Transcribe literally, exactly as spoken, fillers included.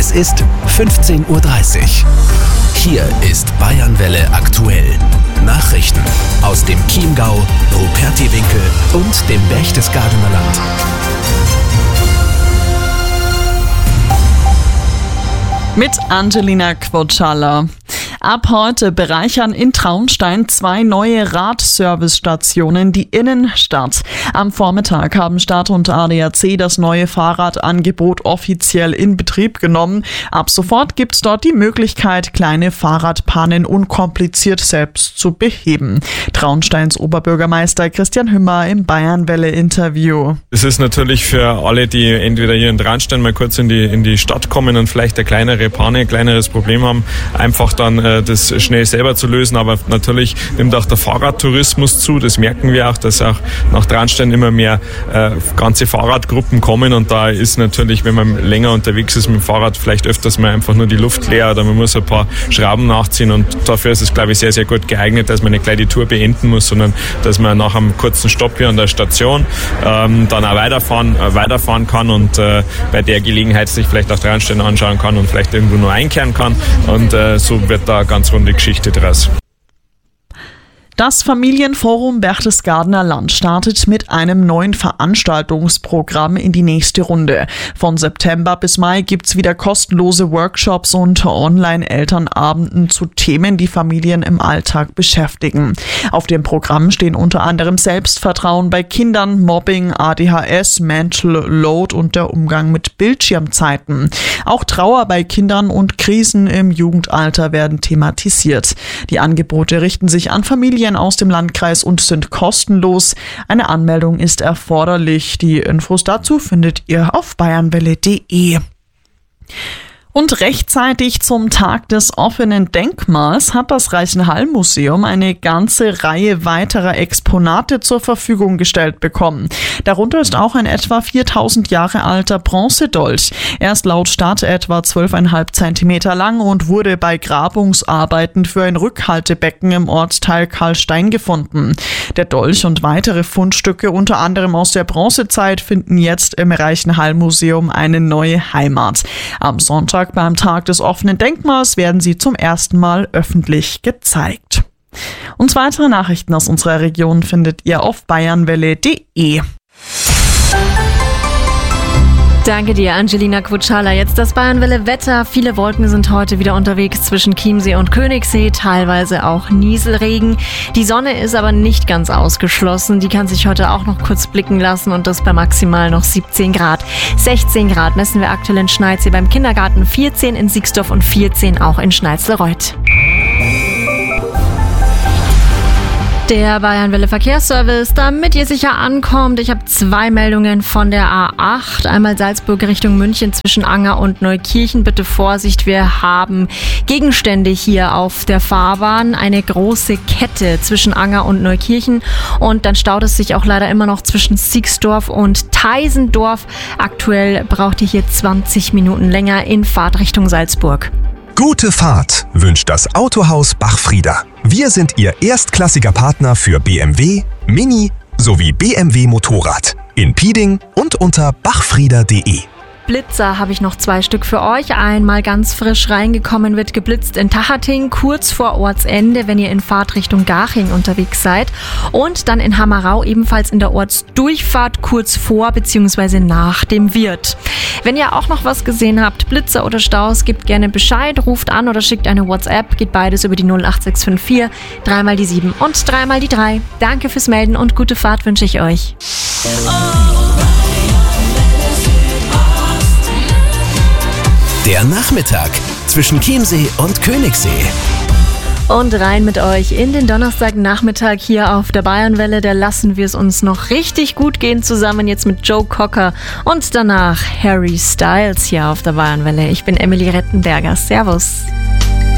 Es ist fünfzehn Uhr dreißig. Hier ist Bayernwelle aktuell. Nachrichten aus dem Chiemgau, Rupertiwinkel und dem Berchtesgadener Land. Mit Angelina Quotschala. Ab heute bereichern in Traunstein zwei neue Radservicestationen die Innenstadt. Am Vormittag haben Stadt und A D A C das neue Fahrradangebot offiziell in Betrieb genommen. Ab sofort gibt es dort die Möglichkeit, kleine Fahrradpannen unkompliziert selbst zu beheben. Traunsteins Oberbürgermeister Christian Hümmer im Bayernwelle-Interview. Es ist natürlich für alle, die entweder hier in Traunstein mal kurz in die, in die Stadt kommen und vielleicht eine kleinere Panne, ein kleineres Problem haben, einfach dann äh, das schnell selber zu lösen. Aber natürlich nimmt auch der Fahrradtourismus zu. Das merken wir auch, dass auch nach Traunstein immer mehr äh, ganze Fahrradgruppen kommen. Und da ist natürlich, wenn man länger unterwegs ist mit dem Fahrrad, vielleicht öfters mal einfach nur die Luft leer oder man muss ein paar Schrauben nachziehen. Und dafür ist es, glaube ich, sehr, sehr gut geeignet, dass man nicht gleich die Tour beenden muss, sondern dass man nach einem kurzen Stopp hier an der Station ähm, dann auch weiterfahren, äh, weiterfahren kann und äh, bei der Gelegenheit sich vielleicht auch Traunstein anschauen kann und vielleicht irgendwo nur einkehren kann. Und äh, so wird da eine ganz runde Geschichte draus. Das Familienforum Berchtesgadener Land startet mit einem neuen Veranstaltungsprogramm in die nächste Runde. Von September bis Mai gibt's wieder kostenlose Workshops und Online-Elternabenden zu Themen, die Familien im Alltag beschäftigen. Auf dem Programm stehen unter anderem Selbstvertrauen bei Kindern, Mobbing, A D H S, Mental Load und der Umgang mit Bildschirmzeiten. Auch Trauer bei Kindern und Krisen im Jugendalter werden thematisiert. Die Angebote richten sich an Familien aus dem Landkreis und sind kostenlos. Eine Anmeldung ist erforderlich. Die Infos dazu findet ihr auf bayernwelle punkt de. Und rechtzeitig zum Tag des offenen Denkmals hat das Reichenhall-Museum eine ganze Reihe weiterer Exponate zur Verfügung gestellt bekommen. Darunter ist auch ein etwa viertausend Jahre alter Bronzedolch. Er ist laut Stadt etwa zwölf Komma fünf Zentimeter lang und wurde bei Grabungsarbeiten für ein Rückhaltebecken im Ortsteil Karlstein gefunden. Der Dolch und weitere Fundstücke, unter anderem aus der Bronzezeit, finden jetzt im Reichenhall-Museum eine neue Heimat. Am Sonntag beim Tag des offenen Denkmals werden sie zum ersten Mal öffentlich gezeigt. Und weitere Nachrichten aus unserer Region findet ihr auf bayernwelle punkt de. Danke dir, Angelina Quotschala. Jetzt das Bayernwelle-Wetter. Viele Wolken sind heute wieder unterwegs zwischen Chiemsee und Königssee, teilweise auch Nieselregen. Die Sonne ist aber nicht ganz ausgeschlossen. Die kann sich heute auch noch kurz blicken lassen und das bei maximal noch siebzehn Grad. sechzehn Grad messen wir aktuell in Schneidsee beim Kindergarten, vierzehn in Siegsdorf und vierzehn auch in Schneizelreuth. Der Bayernwelle Verkehrsservice, damit ihr sicher ankommt. Ich habe zwei Meldungen von der A acht. Einmal Salzburg Richtung München zwischen Anger und Neukirchen. Bitte Vorsicht, wir haben Gegenstände hier auf der Fahrbahn. Eine große Kette zwischen Anger und Neukirchen. Und dann staut es sich auch leider immer noch zwischen Siegsdorf und Teisendorf. Aktuell braucht ihr hier zwanzig Minuten länger in Fahrtrichtung Salzburg. Gute Fahrt wünscht das Autohaus Bachfrieder. Wir sind Ihr erstklassiger Partner für B M W, Mini sowie B M W Motorrad in Pieding und unter bachfrieder punkt de. Blitzer habe ich noch zwei Stück für euch. Einmal ganz frisch reingekommen wird geblitzt in Tachating, kurz vor Ortsende, wenn ihr in Fahrtrichtung Garching unterwegs seid. Und dann in Hammerau ebenfalls in der Ortsdurchfahrt kurz vor bzw. nach dem Wirt. Wenn ihr auch noch was gesehen habt, Blitzer oder Staus, gebt gerne Bescheid, ruft an oder schickt eine WhatsApp. Geht beides über die null acht sechs fünf vier, dreimal die sieben und dreimal die drei. Danke fürs Melden und gute Fahrt wünsche ich euch. Der Nachmittag zwischen Chiemsee und Königssee. Und rein mit euch in den Donnerstagnachmittag hier auf der Bayernwelle. Da lassen wir es uns noch richtig gut gehen zusammen jetzt mit Joe Cocker und danach Harry Styles hier auf der Bayernwelle. Ich bin Emily Rettenberger. Servus.